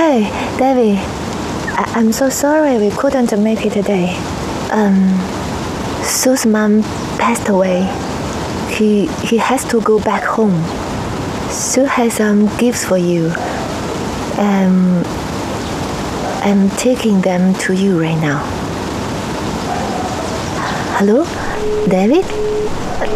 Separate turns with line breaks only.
Hey, David. I'm so sorry we couldn't make it today. Sue's mom passed away. He has to go back home. Sue has some gifts for you. I'm taking them to you right now. Hello, David?